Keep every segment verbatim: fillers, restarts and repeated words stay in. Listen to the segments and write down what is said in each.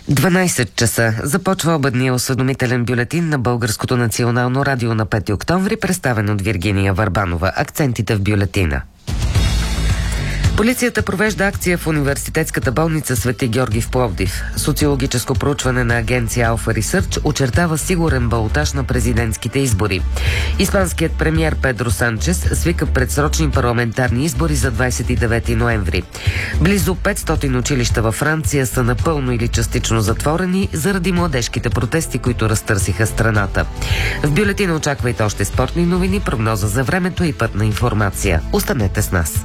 дванайсет часа започва обедния осведомителен бюлетин на Българското национално радио на пети октомври, представен от Виргиния Върбанова. Акцентите в бюлетина. Полицията провежда акция в университетската болница Свети Георги в Пловдив. Социологическо проучване на агенция Alpha Research очертава сигурен балотаж на президентските избори. Испанският премиер Педро Санчес свика предсрочни парламентарни избори за двадесет и девети ноември. Близо петстотин училища във Франция са напълно или частично затворени заради младежките протести, които разтърсиха страната. В бюлетина очаквайте още спортни новини, прогноза за времето и пътна информация. Останете с нас.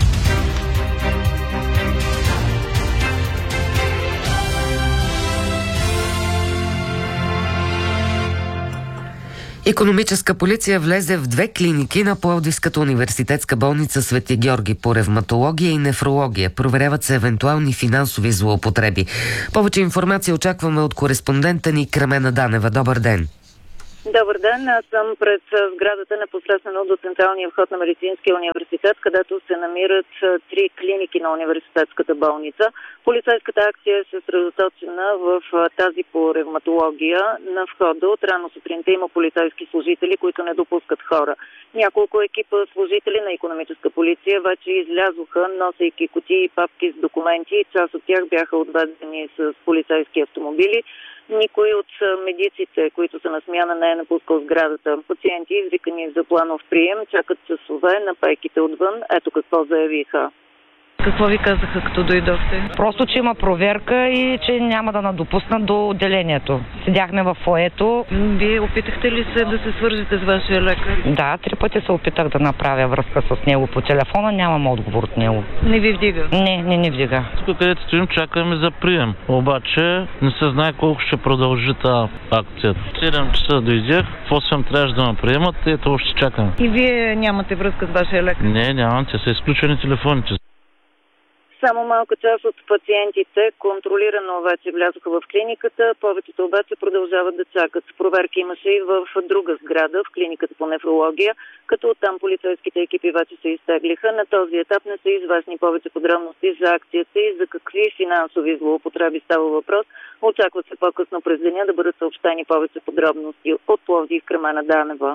Икономическа полиция влезе в две клиники на Пловдивската университетска болница Свети Георги по ревматология и нефрология. Проверяват се евентуални финансови злоупотреби. Повече информация очакваме от кореспондента ни Крамена Данева. Добър ден! Добър ден, аз съм пред сградата непосредствено до централния вход на Медицинския университет, където се намират три клиники на университетската болница. Полицейската акция е съсредоточена в тази по ревматология. На входа от рано сутринта има полицейски служители, които не допускат хора. Няколко екипа служители на икономическа полиция вече излязоха, носейки кутии и папки с документи. Част от тях бяха отведени с полицейски автомобили. Никой от медиците, които са на смяна, не е напускал сградата. Пациенти, извикани за планов прием, чакат часове на пейките отвън. Ето какво заявиха. Какво ви казаха, като дойдохте? Просто, че има проверка и че няма да надопуснат до отделението. Седяхме в фоето. Вие опитахте ли се да се свържете с вашия лекар? Да, три пъти се опитах да направя връзка с него по телефона. Нямам отговор от него. Не ви вдига? Не, не, не вдига. Тук, където стоим, чакаме за прием. Обаче не се знае колко ще продължи тази акция. седем часа дойдех, в осем трябваше да ме приемат и ето още чакаме. И вие нямате връзка с вашия лекар? Не, нямам. Те са изключени телефоните. Само малка част от пациентите контролирано вече влязоха в клиниката, повечето обаче продължават да чакат. Проверки имаше и в друга сграда, в клиниката по нефрология, като оттам полицейските екипи вече се изтеглиха. На този етап не са известни повече подробности за акцията и за какви финансови злоупотреби става въпрос. Очакват се по-късно през деня да бъдат съобщени повече подробности. От Пловдив, Крамена Данева.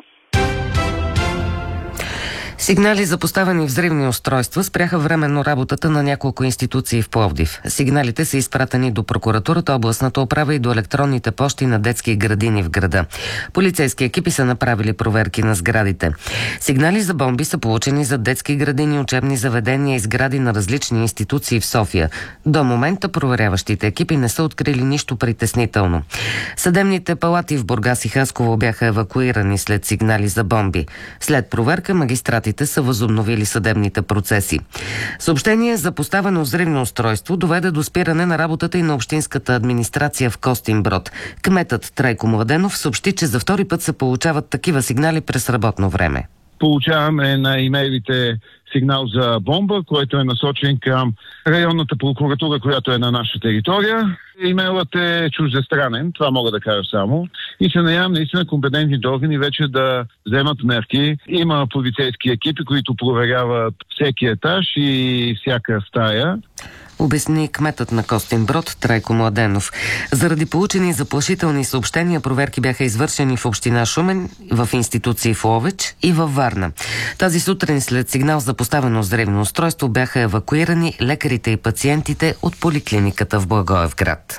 Сигнали за поставени взривни устройства спряха временно работата на няколко институции в Пловдив. Сигналите са изпратени до прокуратурата, областната управа и до електронните пощи на детски градини в града. Полицейски екипи са направили проверки на сградите. Сигнали за бомби са получени за детски градини, учебни заведения и сгради на различни институции в София. До момента проверяващите екипи не са открили нищо притеснително. Съдебните палати в Бургас и Хасково бяха евакуирани след сигнали за бомби. След проверка магистратите са възобновили съдебните процеси. Съобщение за поставено взривно устройство доведе до спиране на работата и на общинската администрация в Костинброд. Кметът Трайко Младенов съобщи, че за втори път се получават такива сигнали през работно време. Получаваме на имейлите сигнал за бомба, който е насочен към районната прокуратура, която е на наша територия. Имейлът е чуждестранен, това мога да кажа само. И се надявам наистина компетентните органи вече да вземат мерки. Има полицейски екипи, които проверяват всеки етаж и всяка стая. Обясни кметът на Костинброд Трайко Младенов. Заради получени заплашителни съобщения, проверки бяха извършени в община Шумен, в институции в Ловеч и във Варна. Тази сутрин след сигнал за поставено взривно устройство бяха евакуирани лекарите и пациентите от поликлиниката в Благоевград.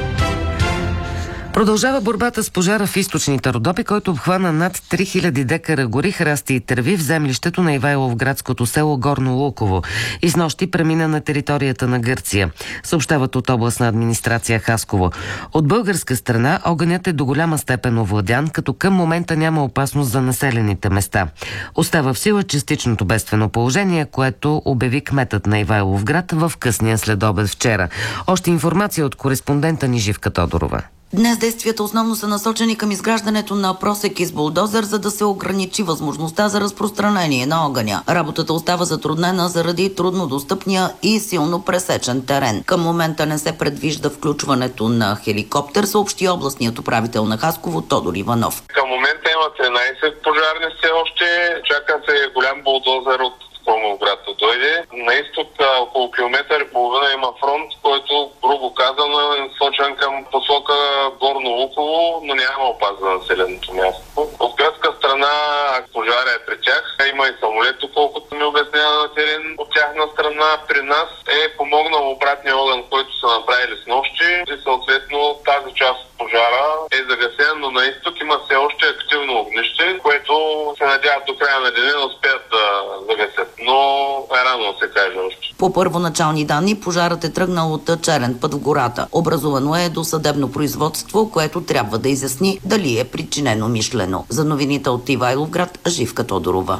Продължава борбата с пожара в източните Родопи, който обхвана над три хиляди декара гори, храсти и тръви в землището на Ивайловградското село Горно Луково. И снощи премина на територията на Гърция, съобщават от областна администрация Хасково. От българска страна огънят е до голяма степен овладян, като към момента няма опасност за населените места. Остава в сила частичното бедствено положение, което обяви кметът на Ивайловград в късния следобед вчера. Още информация от кореспондента ни Живка Тодорова. Днес действията основно са насочени към изграждането на просеки с булдозер, за да се ограничи възможността за разпространение на огъня. Работата остава затруднена заради труднодостъпния и силно пресечен терен. Към момента не се предвижда включването на хеликоптер, съобщи областният управител на Хасково Тодор Иванов. Към момента има тринайсет пожарни все още. Чака се голям булдозер от Крумовград да дойде. На изток около километър и половина има фронт, който грубо казано е насочен към посока Горно Луково, но няма опаза на населеното място. От гръцка страна пожара е при тях. Има и самолет, колкото ми обяснява на терен. От тяхна страна при нас е помогнал обратния огън, който са направили с нощи. И съответно тази част от пожара е загасена, но на изток има все още активно огнище, което се надяват до края на деня да успеят да загасят. Но е рано да се каже още. По първоначални данни, пожарът е тръгнал от черен път в гората. Образувано е досъдебно производство, което трябва да изясни дали е причинено мишлено. За новините от Ивайловград, Живка Тодорова.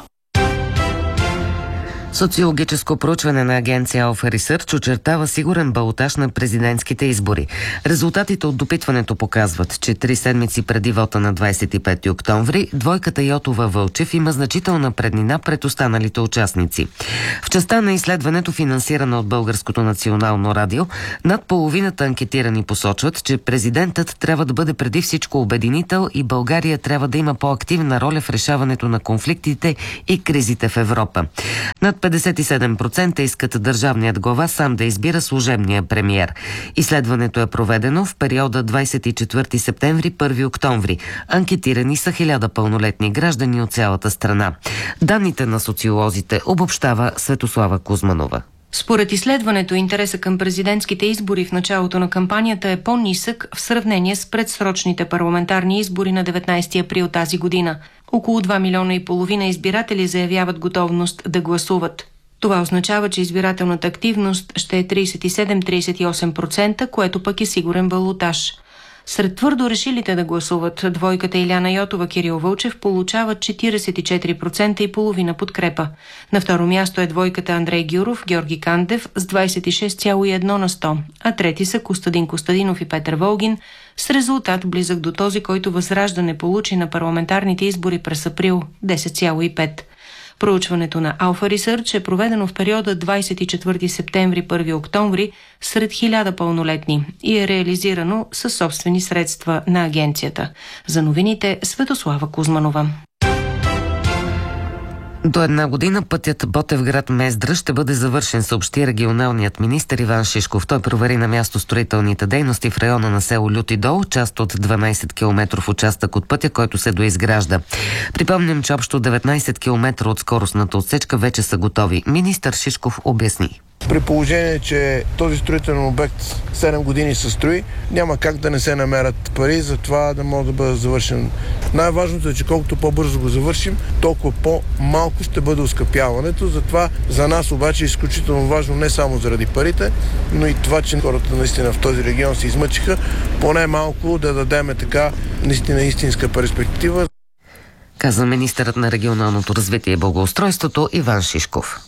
Социологическо проучване на агенция Alpha Research очертава сигурен балотаж на президентските избори. Резултатите от допитването показват, че три седмици преди вота на двадесет и пети октомври, двойката Йотова-Вълчев има значителна преднина пред останалите участници. В частта на изследването, финансирана от Българското национално радио, над половината анкетирани посочват, че президентът трябва да бъде преди всичко обединител и България трябва да има по-активна роля в решаването на конфликтите и кризите в Европа. Над петдесет и седем процента искат държавният глава сам да избира служебния премиер. Изследването е проведено в периода двадесет и четвърти септември – първи октомври. Анкетирани са хиляда пълнолетни граждани от цялата страна. Данните на социолозите обобщава Светослава Кузманова. Според изследването, интереса към президентските избори в началото на кампанията е по-нисък в сравнение с предсрочните парламентарни избори на деветнадесети април тази година. Около два милиона и половина избиратели заявяват готовност да гласуват. Това означава, че избирателната активност ще е тридесет и седем до тридесет и осем процента, което пък е сигурен балотаж. Сред твърдо решилите да гласуват, двойката Иляна Йотова-Кирил Вълчев получават четиридесет и четири процента и половина подкрепа. На второ място е двойката Андрей Гюров, Георги Кандев с двадесет и шест цяло и едно на сто, а трети са Костадин Костадинов и Петър Волгин с резултат близък до този, който Възраждане получи на парламентарните избори през април – десет цяло и пет. Проучването на Alpha Research е проведено в периода двадесет и четвърти септември – първи октомври сред хиляда пълнолетни и е реализирано със собствени средства на агенцията. За новините Светослава Кузманова. До една година пътят Ботевград-Мездра ще бъде завършен, съобщи регионалният министър Иван Шишков. Той провери на място строителните дейности в района на село Люти дол, част от дванадесет километров участък от пътя, който се доизгражда. Припомням, че общо деветнадесет километра от скоростната отсечка вече са готови. Министър Шишков обясни. При положение, че този строителен обект седем години се строи, няма как да не се намерят пари за това да може да бъде завършен. Най-важното е, че колкото по-бързо го завършим, толкова по-малко ще бъде оскъпяването. Затова за нас обаче е изключително важно не само заради парите, но и това, че хората наистина в този регион се измъчиха, поне малко да дадем така наистина истинска перспектива. Каза министърът на регионалното развитие и благоустройството Иван Шишков.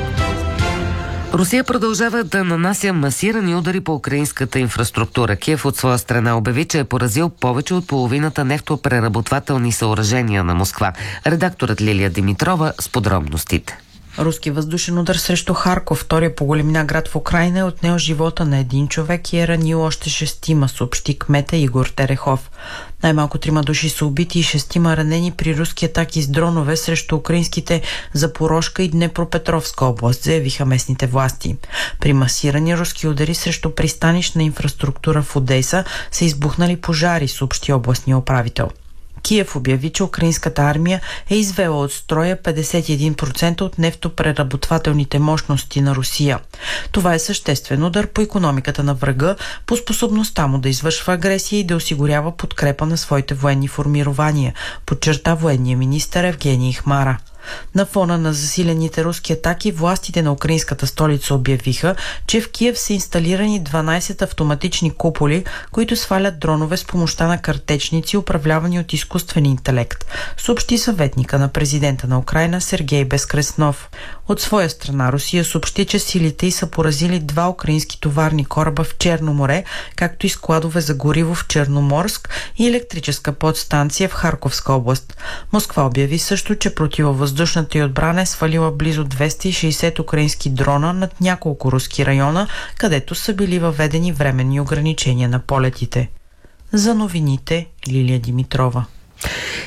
Русия продължава да нанася масирани удари по украинската инфраструктура. Киев от своя страна обяви, че е поразил повече от половината нефтопреработвателни съоръжения на Москва. Редакторът Лилия Димитрова с подробностите. Руски въздушен удар срещу Харков, втория по големина град в Украйна, е отнел живота на един човек и е ранил още шестима, съобщи кмета Игор Терехов. Най-малко трима души са убити и шестима ранени при руски атаки с дронове срещу украинските Запорожка и Днепропетровска област, заявиха местните власти. При масирани руски удари срещу пристанищна инфраструктура в Одеса са избухнали пожари, съобщи областния управител. Киев обяви, че украинската армия е извела от строя петдесет и един процента от нефтопреработвателните мощности на Русия. Това е съществен удар по икономиката на врага, по способността му да извършва агресия и да осигурява подкрепа на своите военни формирования, подчерта военния министър Евгений Хмара. На фона на засилените руски атаки, властите на украинската столица обявиха, че в Киев са инсталирани дванадесет автоматични куполи, които свалят дронове с помощта на картечници, управлявани от изкуствен интелект, съобщи съветника на президента на Украйна Сергей Безкреснов. От своя страна Русия съобщи, че силите й са поразили два украински товарни кораба в Черно море, както и складове за гориво в Черноморск и електрическа подстанция в Харковска област. Москва обяви също, че противовъздушната й отбрана е свалила близо двеста и шейсет украински дрона над няколко руски района, където са били въведени временни ограничения на полетите. За новините Лилия Димитрова.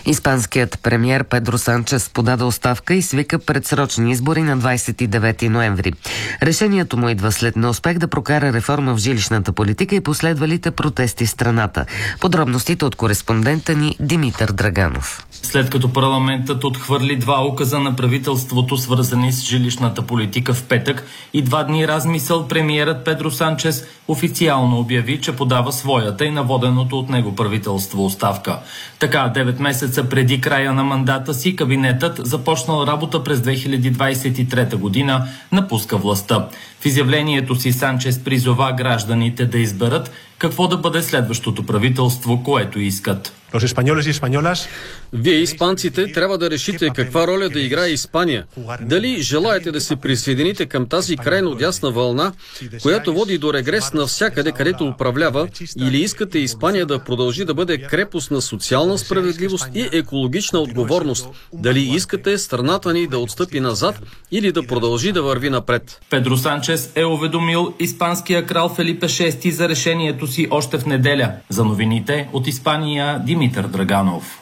Испанският премиер Педро Санчес подаде оставка и свика предсрочни избори на двадесет и девети ноември. Решението му идва след неуспех да прокара реформа в жилищната политика и последвалите протести в страната. Подробностите от кореспондента ни Димитър Драганов. След като парламентът отхвърли два указа на правителството, свързани с жилищната политика в петък, и два дни размисъл, премиерът Педро Санчес официално обяви, че подава своята и наводеното от него правителство оставка. Така, девет месеца преди края на мандата си, кабинетът, започнал работа през две хиляди двадесет и трета година, напуска властта. В изявлението си Санчес призова гражданите да изберат какво да бъде следващото правителство, което искат. Вие, испанците, трябва да решите каква роля да играе Испания. Дали желаете да се присъедините към тази крайно дясна вълна, която води до регрес навсякъде, където управлява, или искате Испания да продължи да бъде крепост на социална справедливост и екологична отговорност? Дали искате страната ни да отстъпи назад или да продължи да върви напред? Педро Санчес е уведомил испанския крал Фелипе шести за решението си още в неделя. За новините от Испания, Димитър Драганов.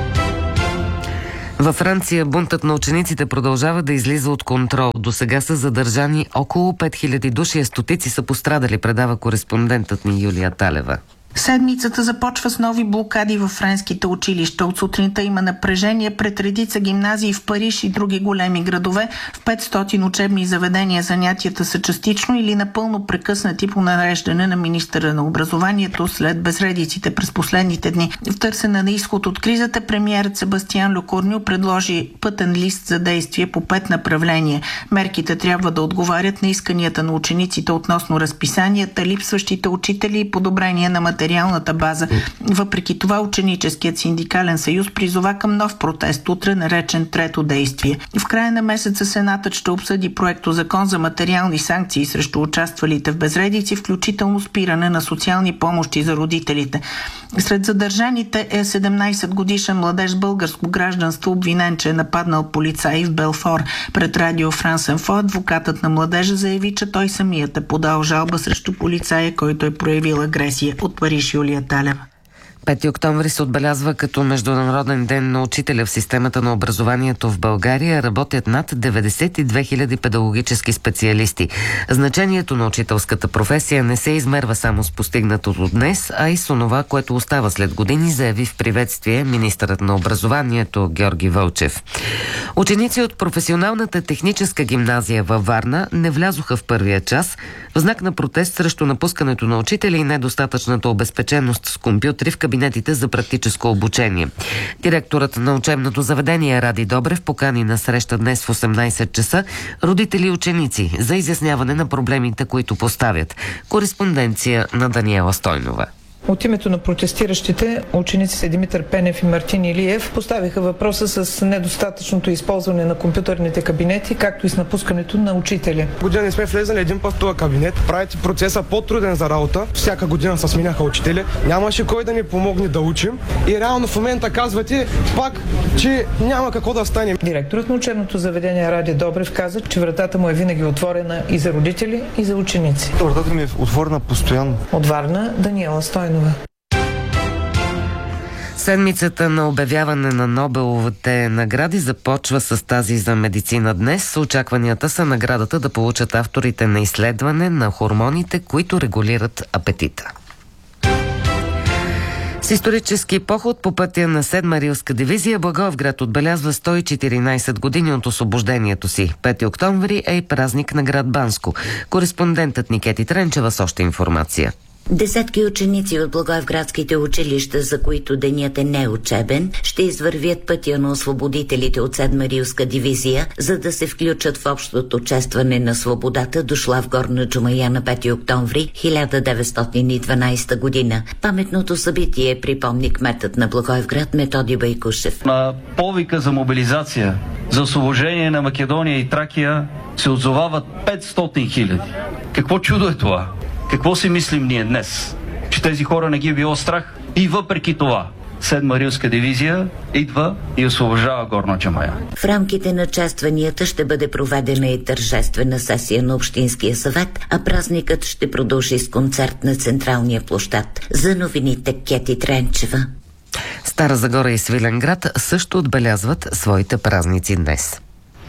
Във Франция бунтът на учениците продължава да излиза от контрол. До сега са задържани около пет хиляди души, а стотици са пострадали, предава кореспондентът ни Юлия Талева. Седмицата започва с нови блокади във френските училища. От сутринта има напрежение пред редица гимназии в Париж и други големи градове. В петстотин учебни заведения занятията са частично или напълно прекъснати по нареждане на министъра на образованието след безредиците през последните дни. В търсене на изход от кризата, премиерът Себастиан Лекорню предложи пътен лист за действие по пет направления. Мерките трябва да отговарят на исканията на учениците относно разписанията, липсващите учители и подобрение на материалите. материалната база. Въпреки това, ученическият синдикален съюз призова към нов протест, утре наречен трето действие. В края на месеца Сенатът ще обсъди проекто закон за материални санкции срещу участвалите в безредици, включително спиране на социални помощи за родителите. Сред задържаните е седемнадесет годишен младеж с българско гражданство, обвинен, че е нападнал полицаи в Белфор. Пред радио Франс Инфо адвокатът на младежа заяви, че той самият е подал жалба срещу полицая, който е проявил агресия. От Париж, Юлия Талева. пети октомври се отбелязва като Международен ден на учителя. В системата на образованието в България работят над деветдесет и две хиляди педагогически специалисти. Значението на учителската професия не се измерва само с постигнатото днес, а и с онова, което остава след години, заяви в приветствие министърът на образованието Георги Вълчев. Ученици от професионалната техническа гимназия във Варна не влязоха в първия час в знак на протест срещу напускането на учители и недостатъчната обезпеченост с компютри в кабинетите за практическо обучение. Директорът на учебното заведение Ради Добрев покани на среща днес в осемнадесет часа родители и ученици за изясняване на проблемите, които поставят. Кореспонденция на Даниела Стойнова. От името на протестиращите, учениците Димитър Пенев и Мартин Илиев поставиха въпроса с недостатъчното използване на компютърните кабинети, както и с напускането на учители. Година не сме влезали един път в този кабинет. Правите процеса по-труден за работа. Всяка година се сменяха учители. Нямаше кой да ни помогне да учим. И реално в момента казвате пак, че няма какво да стане. Директорът на учебното заведение Ради Добрев каза, че вратата му е винаги отворена и за родители, и за ученици. Вратата ми е отворена постоянно. От Варна, Даниела Стойнова. Седмицата на обявяване на Нобеловите награди започва с тази за медицина днес. Очакванията са наградата да получат авторите на изследване на хормоните, които регулират апетита. С исторически поход по пътя на седма Рилска дивизия Благоевград отбелязва сто и четиринадесет години от освобождението си. пети октомври е и празник на град Банско. Кореспондентът Никети Тренчева с още информация. Десетки ученици от благоевградските училища, за които денят е неучебен, ще извървят пътя на освободителите от седма Рилска дивизия, за да се включат в общото честване на свободата, дошла в Горна Джумая на пети октомври хиляда деветстотин и дванадесета година. Паметното събитие припомни кметът на Благоевград Методи Байкушев. На повика за мобилизация за освобождение на Македония и Тракия се отзовават петстотин хиляди. Какво чудо е това? Какво си мислим ние днес? Че тези хора не ги е било страх? И въпреки това, седма Рилска дивизия идва и освобождава Горна Джумая. В рамките на честванията ще бъде проведена и тържествена сесия на Общинския съвет, а празникът ще продължи с концерт на Централния площад. За новините Кети Тренчева. Стара Загора и Свиленград също отбелязват своите празници днес.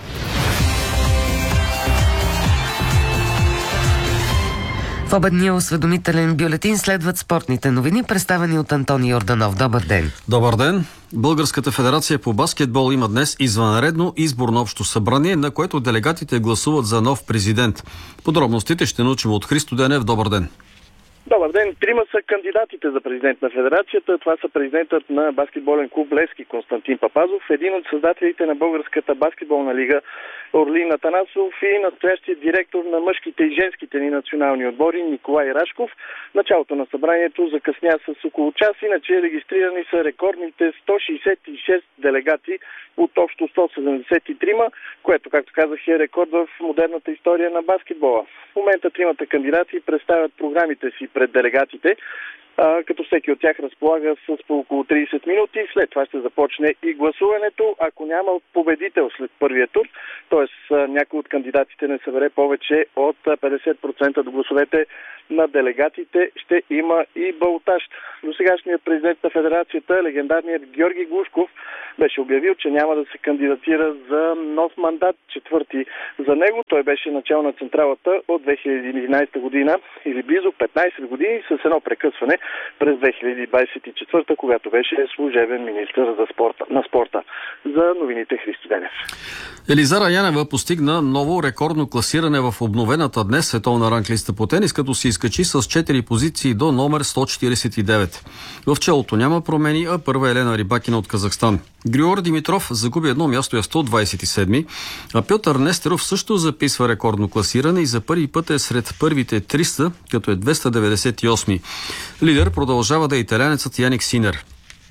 В обедния осведомителен бюлетин следват спортните новини, представени от Антони Йорданов. Добър ден! Добър ден! Българската федерация по баскетбол има днес извънредно изборно общо събрание, на което делегатите гласуват за нов президент. Подробностите ще научим от Христо Денев. Добър ден! Добър ден! Трима са кандидатите за президент на федерацията. Това са президентът на баскетболен клуб Левски Константин Папазов, един от създателите на Българската баскетболна лига Орлин Атанасов и настоящият директор на мъжките и женските ни национални отбори Николай Рашков. Началото на събранието закъсня с около час, иначе регистрирани са рекордните сто шейсет и шест делегати от общо сто седемдесет и три, което, както казах, е рекорд в модерната история на баскетбола. В момента тримата кандидати представят програмите си пред делегатите, като всеки от тях разполага с по около трийсет минути. След това ще започне и гласуването. Ако няма победител след първия тур, т.е. някой от кандидатите не събере повече от петдесет процента от гласовете на делегатите, ще има и балтаж. Досегашният президент на федерацията, легендарният Георги Глушков, беше обявил, че няма да се кандидатира за нов мандат, четвърти за него. Той беше начал на централата от две хиляди и единадесета година или близо петнайсет години с едно прекъсване през две хиляди двадесет и четвърта, когато беше служебен министър за спорта, на спорта. За новините Христо Денев. Елизара Янева постигна ново рекордно класиране в обновената днес световна ранглиста по тенис, като се изкачи с четири позиции до номер сто четирийсет и девет. В челото няма промени, а първа Елена Рибакина от Казахстан. Григор Димитров загуби едно място и е сто двадесет и седми, а Пьотър Нестеров също записва рекордно класиране и за първи път е сред първите триста, като е двеста деветдесет и осми. Лидер продължава да е италянецът Яник Синер.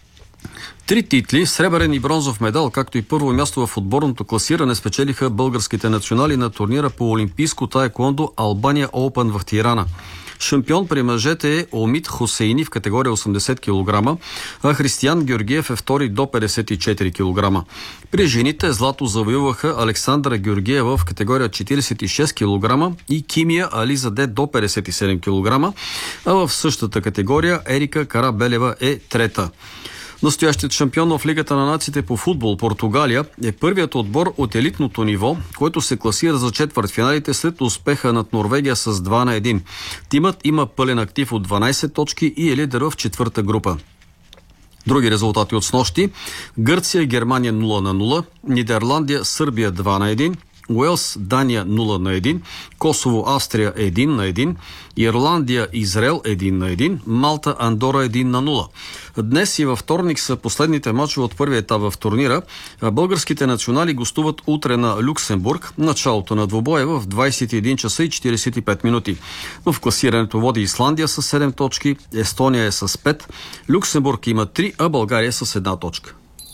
Три титли, сребърен и бронзов медал, както и първо място в отборното класиране спечелиха българските национали на турнира по олимпийско таеквондо Албания Open в Тирана. Шампион при мъжете е Омид Хусейни в категория осемдесет килограма, а Християн Георгиев е втори до петдесет и четири килограма. При жените злато завоюваха Александра Георгиева в категория четирийсет и шест килограма и Кимия Ализаде до петдесет и седем килограма, а в същата категория Ерика Карабелева е трета. Настоящият шампион в Лигата на нациите по футбол Португалия е първият отбор от елитното ниво, който се класира за четвъртфиналите след успеха над Норвегия с два на едно. Тимът има пълен актив от дванайсет точки и е лидер в четвърта група. Други резултати от снощи: Гърция и Германия нула на нула, Нидерландия Сърбия два на едно, Уелс Дания нула на едно, Косово Австрия едно на едно, Ирландия Израел едно на едно, Малта Андора едно на нула. Днес и във вторник са последните мачове от първия етап в турнира. Българските национали гостуват утре на Люксембург. Началото на двубоя в двайсет и един часа и четирийсет и пет минути. В класирането води Исландия с седем точки, Естония е с пет, Люксембург има три, а България с една точка.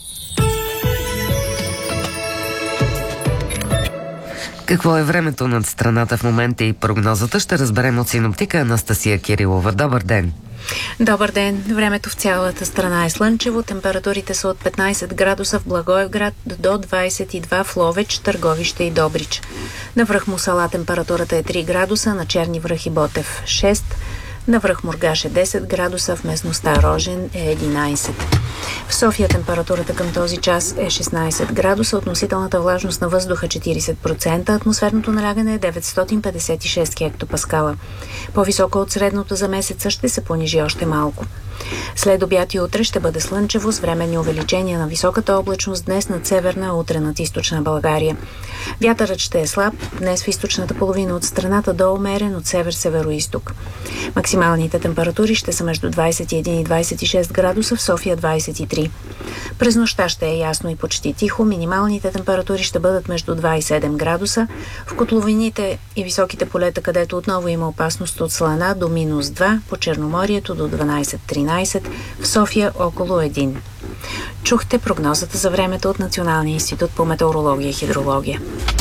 Какво е времето над страната в момента и прогнозата ще разберем от синоптика Анастасия Кирилова. Добър ден! Добър ден! Времето в цялата страна е слънчево. Температурите са от петнайсет градуса в Благоевград до двайсет и два в Ловеч, Търговище и Добрич. На връх Мусала температурата е три градуса, на Черни връх и Ботев шест. На връх Мургаш е десет градуса, в местността Рожен е единайсет. В София температурата към този час е шестнайсет градуса, относителната влажност на въздуха четирийсет процента, атмосферното налягане е деветстотин петдесет и шест хектопаскала. По-високо от средното за месеца ще се понижи още малко. След обяд и утре ще бъде слънчево с временни увеличения на високата облачност днес над северна, а утре над източна България. Вятърът ще е слаб, днес в източната половина от страната до умерен от север-североизток. Максималните температури ще са между двайсет и един и двайсет и шест градуса, в София двайсет и три. През нощта ще е ясно и почти тихо, минималните температури ще бъдат между два и седем градуса, в котловините и високите полета, където отново има опасност от слана, до минус два, по Черноморието до дванайсет тринайсет, в София около един. Чухте прогнозата за времето от Националния институт по метеорология и хидрология.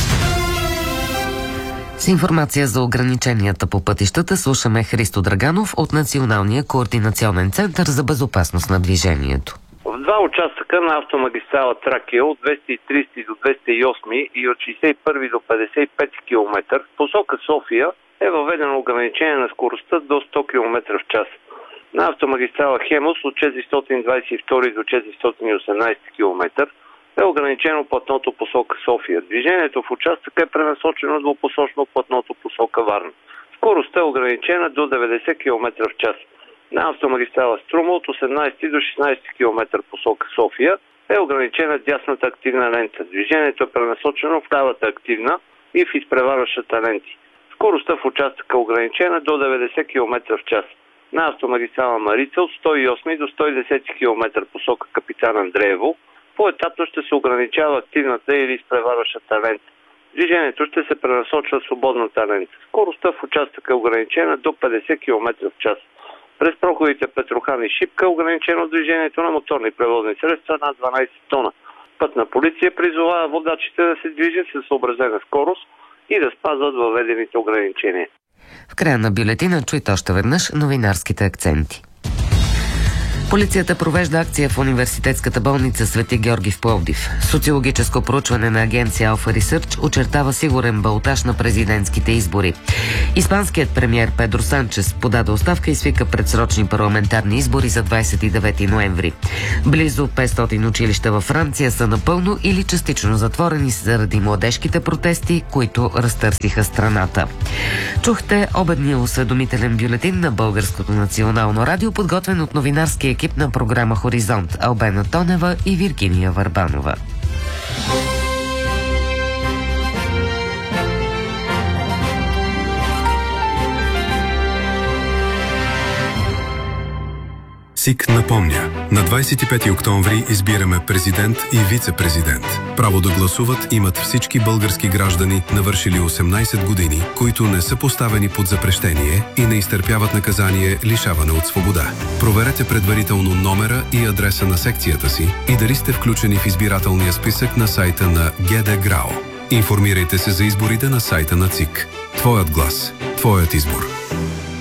С информация за ограниченията по пътищата слушаме Христо Драганов от Националния координационен център за безопасност на движението. В два участъка на автомагистрала Тракия от двеста и трийсет до двеста и осем и от шейсет и първи до петдесет и пети километър посока София е въведено ограничение на скоростта до сто километра в час. На автомагистрала Хемус от четиристотин двадесет и втори до четиристотин и осемнадесети километър е ограничено платното посока София. Движението в участъка е пренасочено двупосочно платното посока Варна. Скоростта е ограничена до деветдесет километра в час. На автомагистрала Струма от осемнадесети до шестнадесети километър посока София е ограничена дясната активна лента. Движението е пренасочено в лявата активна и в изпреварващата ленти. Скоростта в участъка е ограничена до деветдесет километра в час. На автомагистрала Марица от сто и осми до сто и десети километър посока Капитан Андреево поетапно ще се ограничава активната или изпреварващата лента. Движението ще се пренасочва в свободната лента. Скоростта в участъка е ограничена до петдесет километра в час. През проходите Петрохан и Шипка е ограничено движението на моторни превозни средства над дванадесет тона. Пътна полиция призовава водачите да се движат със съобразена скорост и да спазват въведените ограничения. В края на бюлетина чуйте още веднъж новинарските акценти. Полицията провежда акция в университетската болница Свети Георги в Пловдив. Социологическо проучване на агенция Alpha Research очертава сигурен балтаж на президентските избори. Испанският премиер Педро Санчес подаде оставка и свика предсрочни парламентарни избори за двадесет и девети ноември. Близо петстотин училища във Франция са напълно или частично затворени заради младежките протести, които разтърсиха страната. Чухте обедния осведомителен бюлетин на Българското национално радио, подготвен от новинарския екип на програма Хоризонт Албена Тонева и Виргиния Върбанова. СИК напомня, на двадесет и пети октомври избираме президент и вице-президент. Право да гласуват имат всички български граждани, навършили осемнадесет години, които не са поставени под запрещение и не изтърпяват наказание лишаване от свобода. Проверете предварително номера и адреса на секцията си и дали сте включени в избирателния списък на сайта на ГДГРАО. Информирайте се за изборите на сайта на ЦИК. Твоят глас, твоят избор.